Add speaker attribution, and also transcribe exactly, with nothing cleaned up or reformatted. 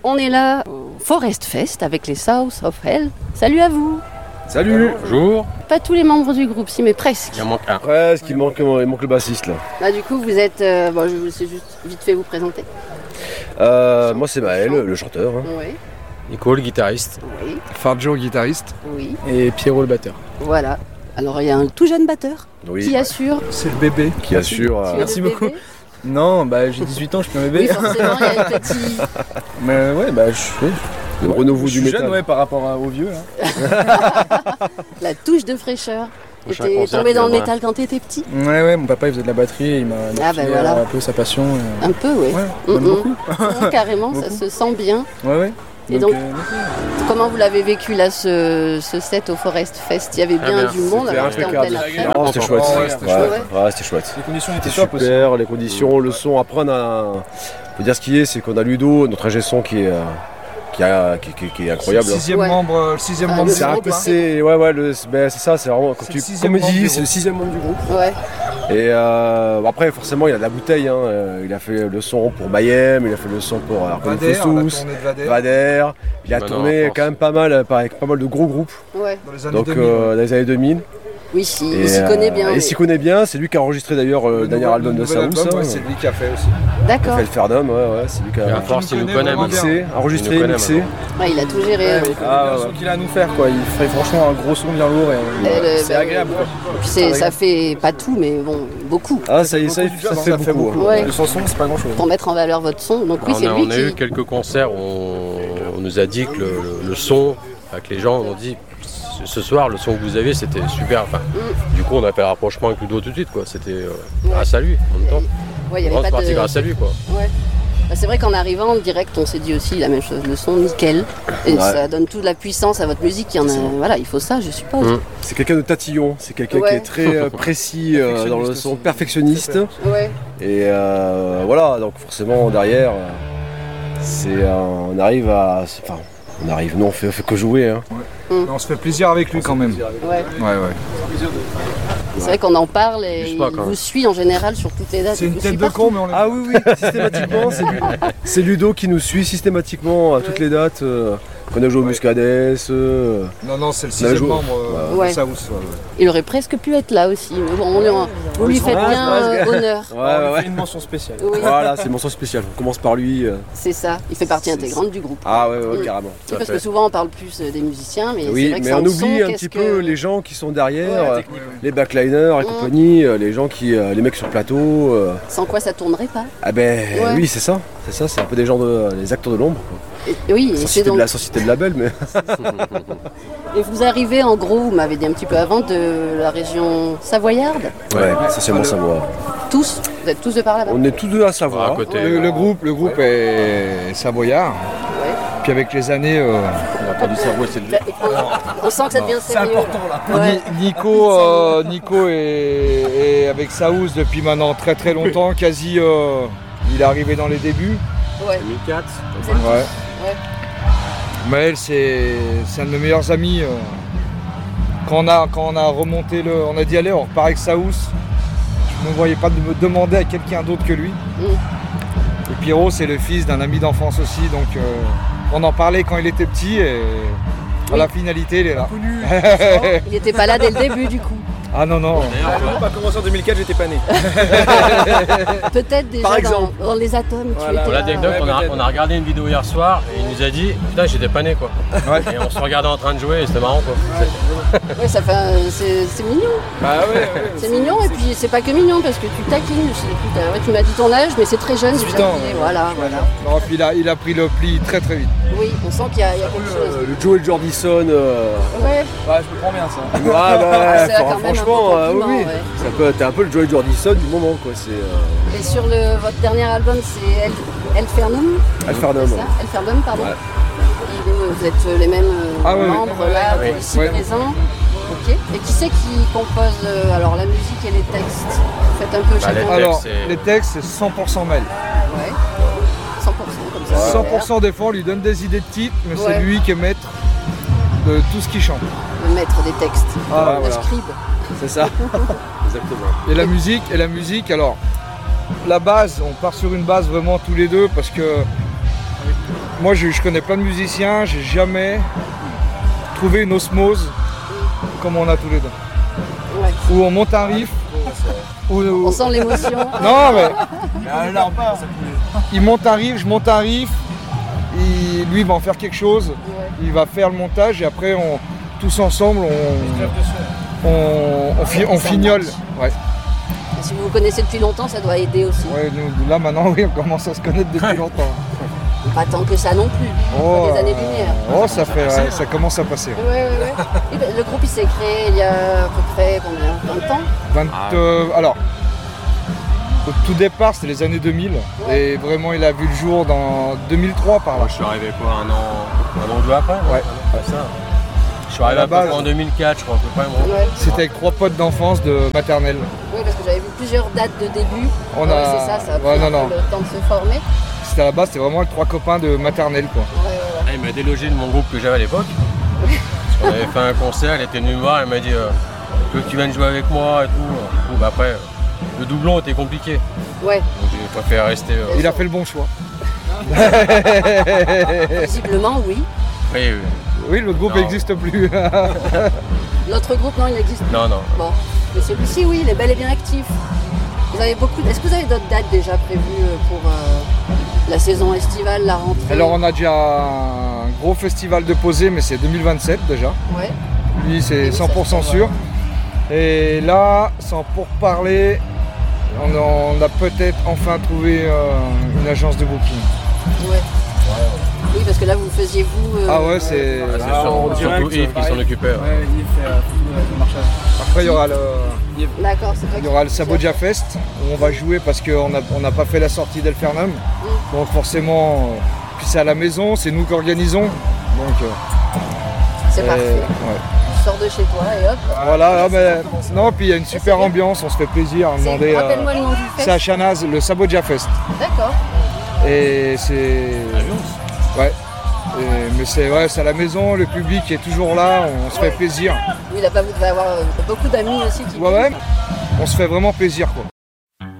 Speaker 1: On est là au Forest Fest avec les South of Hell. Salut à vous.
Speaker 2: Salut.
Speaker 3: Bonjour.
Speaker 1: Pas tous les membres du groupe, si, mais presque.
Speaker 3: Il en manque un.
Speaker 2: Presque, il manque, il manque le bassiste là.
Speaker 1: Bah, du coup, vous êtes... Euh, bon, je vous laisse juste vite fait vous présenter.
Speaker 2: Euh, moi c'est Maël, le chanteur. Hein.
Speaker 1: Oui.
Speaker 3: Nico, le guitariste.
Speaker 1: Oui.
Speaker 4: Farjo, guitariste.
Speaker 1: Oui.
Speaker 4: Et Pierrot, le batteur.
Speaker 1: Voilà. Alors, il y a un tout jeune batteur
Speaker 2: Oui.
Speaker 1: qui assure...
Speaker 4: C'est le bébé.
Speaker 2: Qui assure. euh,
Speaker 1: Tu es
Speaker 4: Merci
Speaker 1: le
Speaker 4: beaucoup.
Speaker 1: bébé.
Speaker 4: Non, bah j'ai dix-huit ans, je suis un
Speaker 1: Oui,
Speaker 4: bébé.
Speaker 1: forcément, il y a une petite...
Speaker 4: Mais ouais, bah je, ouais,
Speaker 2: Le renouveau
Speaker 4: je
Speaker 2: du
Speaker 4: suis
Speaker 2: métal.
Speaker 4: jeune ouais, par rapport à- aux vieux. Là.
Speaker 1: La touche de fraîcheur. Et
Speaker 3: Prochain
Speaker 1: t'es
Speaker 3: concert,
Speaker 1: tombé dans le
Speaker 3: tu
Speaker 1: métal quand t'étais petit?
Speaker 4: Ouais, ouais, mon papa il faisait de la batterie et il m'a il m'a
Speaker 1: Ah, bah,
Speaker 4: filé,
Speaker 1: voilà.
Speaker 4: euh, un peu sa passion. et,
Speaker 1: Un peu, oui.
Speaker 4: Ouais,
Speaker 1: Mm,
Speaker 4: même
Speaker 1: mm.
Speaker 4: beaucoup.
Speaker 1: Ouais, carrément, ça
Speaker 4: Beaucoup.
Speaker 1: se sent bien.
Speaker 4: Ouais, ouais.
Speaker 1: Et donc,
Speaker 4: euh,
Speaker 1: Comment vous l'avez vécu là, ce, ce set au Forest Fest? Il y avait
Speaker 3: Très
Speaker 1: bien
Speaker 3: bien.
Speaker 1: du monde,
Speaker 2: C'était
Speaker 1: alors c'était en
Speaker 2: impeccable.
Speaker 1: pleine après.
Speaker 2: Non, c'était chouette.
Speaker 4: Ouais, c'était
Speaker 2: Ouais,
Speaker 1: chouette.
Speaker 2: ouais, c'était chouette.
Speaker 4: les conditions
Speaker 2: C'était
Speaker 4: étaient top aussi.
Speaker 2: super, les conditions, le son. Après, on a. Faut dire ce qui est, c'est qu'on a Ludo, notre ingé son qui est, euh, qui, a- qui- qui- qui est incroyable.
Speaker 4: Le sixième
Speaker 1: Ouais.
Speaker 4: membre, euh, le sixième
Speaker 1: Ah,
Speaker 4: membre
Speaker 1: le
Speaker 4: du
Speaker 2: C'est un
Speaker 4: groupe,
Speaker 2: peu,
Speaker 4: hein.
Speaker 2: c'est, ouais, ouais, le, c'est- ben, c'est ça, c'est vraiment, quand
Speaker 4: C'est
Speaker 2: tu,
Speaker 4: le sixième
Speaker 2: comme il
Speaker 4: membre
Speaker 2: dit,
Speaker 4: du
Speaker 2: c'est le
Speaker 4: groupe.
Speaker 2: sixième membre du groupe.
Speaker 1: Ouais.
Speaker 2: Et euh, bon, après, forcément, il a de la bouteille, hein. euh, il a fait le son pour Mayhem, il a fait le son pour Arcane
Speaker 4: Vader, on a
Speaker 2: Festus,
Speaker 4: tourné de Vader
Speaker 2: Vader, il a
Speaker 3: Maintenant,
Speaker 2: tourné
Speaker 3: en France.
Speaker 2: quand même pas mal, avec pas mal de gros groupes,
Speaker 1: Ouais.
Speaker 4: dans les années
Speaker 2: donc
Speaker 4: deux mille.
Speaker 2: euh, dans les années deux mille.
Speaker 1: Oui, si,
Speaker 2: Et,
Speaker 1: il s'y
Speaker 2: euh,
Speaker 1: connaît bien.
Speaker 2: Et
Speaker 1: mais-
Speaker 2: il s'y connaît bien, c'est lui qui a enregistré d'ailleurs euh, le dernier
Speaker 4: nouveau-
Speaker 2: album de
Speaker 4: nouvel
Speaker 2: Saous.
Speaker 4: album,
Speaker 2: hein.
Speaker 4: ouais, c'est lui qui a fait aussi.
Speaker 2: Il a
Speaker 1: D'accord.
Speaker 2: fait le Ferdinand, ouais, ouais, c'est lui qui
Speaker 3: Et à
Speaker 2: a
Speaker 3: force, il nous
Speaker 4: connaît
Speaker 3: connaît
Speaker 4: vraiment
Speaker 3: maintenant.
Speaker 2: mixé, enregistré,
Speaker 3: Il nous connaît
Speaker 2: mixé.
Speaker 3: maintenant.
Speaker 1: Ouais, il a tout géré.
Speaker 4: Ouais,
Speaker 1: euh.
Speaker 4: mais il connaît
Speaker 2: Ah,
Speaker 4: bien
Speaker 2: ouais.
Speaker 4: ce qu'il a à nous faire quoi. Il ferait franchement un gros son bien lourd et
Speaker 1: Et le-
Speaker 4: c'est
Speaker 1: bah,
Speaker 4: agréable quoi.
Speaker 1: Puis c'est- ça fait pas tout, mais bon, beaucoup.
Speaker 2: Ah, ça y est, ça, y est,
Speaker 4: Beaucoup de
Speaker 2: ça
Speaker 4: job,
Speaker 2: fait
Speaker 4: hein,
Speaker 2: beaucoup. hein.
Speaker 1: Ouais.
Speaker 4: Le son c'est pas grand chose.
Speaker 1: Pour mettre en valeur votre son. Donc oui,
Speaker 3: on,
Speaker 1: c'est
Speaker 3: a,
Speaker 1: lui
Speaker 3: on a
Speaker 1: qui...
Speaker 3: eu quelques concerts où on, on nous a dit que le, le- le son, avec les gens, on dit ce- ce soir le son que vous avez c'était super. Enfin, du coup on a fait le rapprochement avec Ludo tout de suite quoi. C'était euh, grâce à lui en même temps.
Speaker 1: Ouais, il y avait
Speaker 3: Grosse
Speaker 1: pas
Speaker 3: partie
Speaker 1: de...
Speaker 3: grâce à lui quoi.
Speaker 1: Ouais. Bah, c'est vrai qu'en arrivant en direct, on s'est dit aussi la même chose. Le son nickel. Et
Speaker 2: Ouais.
Speaker 1: ça donne toute la puissance à votre musique. Il y en a... Voilà, il faut ça, je suppose.
Speaker 3: Mm.
Speaker 2: C'est quelqu'un de tatillon, c'est quelqu'un
Speaker 1: Ouais.
Speaker 2: qui est très euh, précis euh, dans le son, perfectionniste.
Speaker 1: Ouais.
Speaker 2: Et euh, voilà, donc forcément derrière, euh, c'est, euh, on arrive à. Enfin, on arrive, non, on fait, on fait que jouer. Hein.
Speaker 4: On se fait plaisir avec lui quand même.
Speaker 1: Ouais.
Speaker 4: Ouais ouais.
Speaker 1: C'est vrai qu'on en parle et
Speaker 3: Juste pas,
Speaker 1: il
Speaker 3: quand
Speaker 1: vous
Speaker 3: même.
Speaker 1: suit en général sur toutes les dates.
Speaker 4: C'est
Speaker 1: Il
Speaker 4: une
Speaker 1: vous
Speaker 4: tête
Speaker 1: suit
Speaker 4: de
Speaker 1: partout.
Speaker 4: con mais on l'aime.
Speaker 2: Ah oui, oui, systématiquement, c'est, Lu- c'est Ludo qui nous suit systématiquement à toutes les dates. euh, qu'on a joué au Muscadès. euh,
Speaker 4: Non non c'est le
Speaker 2: On a
Speaker 4: sixième
Speaker 2: joué-
Speaker 4: membre euh,
Speaker 1: Ouais.
Speaker 4: de Saous. Ouais, ouais.
Speaker 1: Il aurait presque pu être là aussi. Mais bon, on lui en- vous lui faites
Speaker 2: Ouais,
Speaker 1: bien
Speaker 2: c'est vrai,
Speaker 1: euh,
Speaker 2: ce gars.
Speaker 1: honneur.
Speaker 2: Ouais,
Speaker 4: On
Speaker 2: ouais,
Speaker 4: lui
Speaker 2: ouais.
Speaker 4: fait une mention spéciale.
Speaker 1: Oui,
Speaker 2: Voilà, c'est mention spéciale. On commence par lui. euh.
Speaker 1: c'est ça. Il fait partie
Speaker 2: C'est-
Speaker 1: intégrante du groupe.
Speaker 2: Ah ouais, ouais,
Speaker 1: Mm.
Speaker 2: carrément.
Speaker 1: C'est parce
Speaker 3: fait.
Speaker 1: que souvent on parle plus euh, des musiciens, mais c'est
Speaker 2: Oui,
Speaker 1: vrai que
Speaker 2: mais
Speaker 1: sans
Speaker 2: on
Speaker 1: le
Speaker 2: oublie
Speaker 1: son,
Speaker 2: un
Speaker 1: qu'est-ce
Speaker 2: petit
Speaker 1: que-
Speaker 2: peu les gens qui sont derrière,
Speaker 1: Ouais,
Speaker 2: euh,
Speaker 4: technique.
Speaker 2: les backliners et
Speaker 1: Mm.
Speaker 2: compagnie, euh, les gens qui, euh, les mecs sur plateau. euh.
Speaker 1: sans quoi ça tournerait pas.
Speaker 2: Ah ben
Speaker 1: Ouais.
Speaker 2: oui, c'est ça, c'est ça, c'est un peu des gens de, les acteurs de l'ombre. quoi.
Speaker 1: Et- oui, et
Speaker 2: Sans
Speaker 1: c'est
Speaker 2: citer,
Speaker 1: donc.
Speaker 2: de la, sans citer de label, mais
Speaker 1: Et vous arrivez en gros, vous m'avez dit un petit peu avant, de la région savoyarde.
Speaker 2: ouais, essentiellement Savoie.
Speaker 1: Tous, vous êtes tous de par là-bas.
Speaker 2: On est tous deux à
Speaker 3: Voilà,
Speaker 2: Savoie.
Speaker 3: à côté.
Speaker 4: Le, le groupe, le groupe est savoyard.
Speaker 1: Ouais.
Speaker 4: Puis avec les années, euh,
Speaker 3: On a pas du cerveau, c'est
Speaker 1: Bah, on, on sent que ça devient sérieux.
Speaker 4: là.
Speaker 1: Ouais.
Speaker 4: Ni- Nico, euh, Nico est, est avec Saous depuis maintenant très très longtemps, quasi. euh, il est arrivé dans les débuts.
Speaker 1: Ouais.
Speaker 3: deux mille quatre.
Speaker 4: Ouais.
Speaker 1: Ouais.
Speaker 4: Maël, c'est c'est un de mes meilleurs amis. euh. Quand on a quand on a remonté le, on a dit allez, on repart avec Saous. Je ne voyais pas de me demander à quelqu'un d'autre que lui.
Speaker 1: Mm.
Speaker 4: Et Pierrot, c'est le fils d'un ami d'enfance aussi, donc euh, on en parlait quand il était petit et à
Speaker 1: Oui.
Speaker 4: la finalité, il est là.
Speaker 1: Il n'était pas là dès le début du coup.
Speaker 4: Ah non non.
Speaker 3: D'ailleurs,
Speaker 5: Le groupe a commencé en deux mille quatre, j'étais pas né.
Speaker 1: Peut-être déjà
Speaker 2: Par exemple.
Speaker 1: Dans, dans les atomes.
Speaker 5: Voilà.
Speaker 1: Tu étais
Speaker 3: pour
Speaker 1: là.
Speaker 3: l'anecdote, on a, on a regardé une vidéo hier soir et il nous a dit putain j'étais pas né quoi.
Speaker 4: Ouais.
Speaker 3: Et on se regardait en train de jouer et c'était marrant quoi.
Speaker 1: Ouais, ça fait, un- c'est, c'est mignon.
Speaker 5: Bah ouais, ouais.
Speaker 1: C'est mignon et puis c'est pas que mignon parce que tu taquines. Je sais, écoute, euh, ouais, tu m'as dit ton âge, mais c'est très jeune.
Speaker 4: dix-huit
Speaker 1: déjà.
Speaker 4: ans,
Speaker 1: Et
Speaker 4: ouais.
Speaker 1: Voilà, voilà.
Speaker 4: Non, puis il a, il a pris le pli très très vite.
Speaker 1: Oui, on sent qu'il y a, il y a quelque chose.
Speaker 2: Euh, le Joel Jordison. Euh...
Speaker 1: Ouais,
Speaker 5: Bah, je me prends bien ça.
Speaker 2: Ah bah,
Speaker 1: c'est quand
Speaker 2: fran-
Speaker 1: même un
Speaker 2: franchement,
Speaker 1: beau
Speaker 2: euh, oui,
Speaker 1: compliment,
Speaker 2: oui.
Speaker 1: ouais.
Speaker 2: Ça peut, t'es un peu le Joel Jordison du moment quoi. C'est euh,
Speaker 1: et sur le, votre dernier album, c'est El, El Fernum,
Speaker 2: Alfernum.
Speaker 1: c'est ça El Fernum, pardon.
Speaker 2: Ouais.
Speaker 1: Et, euh, vous êtes euh, les mêmes euh,
Speaker 4: Ah ouais,
Speaker 1: membres
Speaker 4: ouais,
Speaker 1: là,
Speaker 3: ouais,
Speaker 1: ici
Speaker 4: ouais.
Speaker 1: présents. Ok. Et qui c'est qui compose euh, alors la musique et les textes? Vous faites un peu
Speaker 3: Bah,
Speaker 1: chacun.
Speaker 3: les-
Speaker 4: Alors,
Speaker 3: c'est-
Speaker 4: les textes, c'est cent pour cent Maël.
Speaker 1: Ouais. cent pour cent comme ça.
Speaker 4: cent pour cent des fois, on lui donne des idées de titres, mais
Speaker 1: Ouais.
Speaker 4: c'est lui qui est maître de tout ce qu'il chante.
Speaker 1: Le maître des textes,
Speaker 4: Ah,
Speaker 1: le
Speaker 2: voilà.
Speaker 1: scribe.
Speaker 2: C'est ça. Exactement.
Speaker 4: Et la musique, et la musique, alors, la base, on part sur une base vraiment tous les deux parce que moi je, je connais plein de musiciens, j'ai jamais trouvé une osmose comme on a tous les deux.
Speaker 1: Ouais.
Speaker 4: Où on monte un riff, où, où-
Speaker 1: On sent l'émotion.
Speaker 4: non mais
Speaker 5: Ah, là, on part.
Speaker 4: il monte un riff, je monte un riff, il- lui il va en faire quelque chose,
Speaker 1: Ouais.
Speaker 4: il va faire le montage et après on, tous ensemble on, on, on, fi- on
Speaker 1: Ça
Speaker 4: fignole.
Speaker 1: match.
Speaker 4: Ouais.
Speaker 1: Et si vous vous connaissez depuis longtemps, ça doit aider aussi.
Speaker 4: Ouais, nous, là maintenant oui on commence à se connaître depuis longtemps.
Speaker 1: Pas tant que ça non plus.
Speaker 4: Oh,
Speaker 1: Pas des
Speaker 4: euh,
Speaker 1: années-lumière.
Speaker 4: oh ça fait ouais, ça commence à passer.
Speaker 1: Ouais, ouais, ouais. Et ben, le groupe il s'est créé il y a à peu près combien vingt ans.
Speaker 4: vingt, euh, alors, au tout départ, c'était les années deux mille.
Speaker 1: Ouais.
Speaker 4: Et vraiment, il a vu le jour dans deux mille trois par là.
Speaker 3: Moi, je suis arrivé quoi, un an, un an ou deux après non
Speaker 4: Ouais.
Speaker 3: Un an, pas ça. Je suis arrivé
Speaker 4: À
Speaker 3: à
Speaker 4: la
Speaker 3: peu près
Speaker 4: base.
Speaker 3: en deux mille quatre, je crois, à peu près. Moi.
Speaker 1: Ouais.
Speaker 4: C'était avec trois potes d'enfance de maternelle.
Speaker 1: Oui, parce que j'avais vu plusieurs dates de début.
Speaker 4: On
Speaker 1: Ouais,
Speaker 4: a-
Speaker 1: c'est ça, ça a pris
Speaker 4: ouais, non,
Speaker 1: un peu
Speaker 4: non.
Speaker 1: le temps de se former.
Speaker 4: C'était à la base, c'était vraiment les trois copains de maternelle, quoi.
Speaker 1: Ouais, ouais, ouais.
Speaker 3: Ah, il m'a délogé de mon groupe que j'avais à l'époque. Parce qu'on avait fait un concert, il était venu me voir, il m'a dit euh, je veux que tu viennes jouer avec moi et tout. Bon, bah, après, euh, le doublon était compliqué.
Speaker 1: Ouais,
Speaker 3: Donc j'ai préféré rester. euh,
Speaker 4: Il a fait le bon choix.
Speaker 1: visiblement oui.
Speaker 3: oui, oui.
Speaker 4: Oui, le groupe
Speaker 3: Non.
Speaker 4: n'existe plus.
Speaker 1: L'autre groupe, non, il n'existe pas.
Speaker 3: Non, non.
Speaker 1: Bon, mais celui-ci, oui, il est bel et bien actif. Vous avez beaucoup. Est-ce que vous avez d'autres dates déjà prévues euh, pour euh, la saison estivale, la rentrée?
Speaker 4: Alors, on a déjà un gros festival de posée, mais c'est deux mille vingt-sept déjà.
Speaker 1: Ouais.
Speaker 4: Lui,
Speaker 1: Oui,
Speaker 4: c'est
Speaker 1: ça,
Speaker 4: cent pour cent
Speaker 1: je
Speaker 4: sûr. Et là, sans pourparler, on a, on a peut-être enfin trouvé euh, une agence de booking.
Speaker 1: Ouais. Oui, parce que là, vous le faisiez vous. euh,
Speaker 4: Ah ouais, c'est.
Speaker 3: Ah, c'est
Speaker 5: Ah,
Speaker 3: sûr-
Speaker 5: en
Speaker 3: surtout
Speaker 5: direct,
Speaker 3: Yves qui
Speaker 5: pareil.
Speaker 3: s'en occupait. ouais.
Speaker 5: Ouais, Yves fait euh, tout le marchage.
Speaker 4: Après, il y aura le,
Speaker 1: D'accord, c'est toi
Speaker 4: il y
Speaker 1: qui-
Speaker 4: aura le Sabodia Fest où on va jouer parce qu'on n'a on n'a pas fait la sortie d'Elfernum. Donc forcément, euh, puis c'est à la maison, c'est nous qui organisons. Donc euh,
Speaker 1: C'est
Speaker 4: et-
Speaker 1: parfait.
Speaker 4: ouais.
Speaker 1: Tu sors de chez toi et hop.
Speaker 4: Voilà, ah, mais, non, puis il y a une super
Speaker 1: bien.
Speaker 4: ambiance, on se fait plaisir à
Speaker 1: C'est-
Speaker 4: demander. euh,
Speaker 1: Rappelle-moi le nom du
Speaker 4: c'est à
Speaker 1: fest.
Speaker 4: Chanaz, le Sabodia Fest.
Speaker 1: D'accord.
Speaker 4: Et c'est. Ouais. Et- mais c'est ouais, c'est à la maison, le public est toujours là, on se fait plaisir.
Speaker 1: Oui, là-bas, vous devez avoir euh, beaucoup d'amis aussi qui.
Speaker 4: Ouais, ouais. On se fait vraiment plaisir, quoi.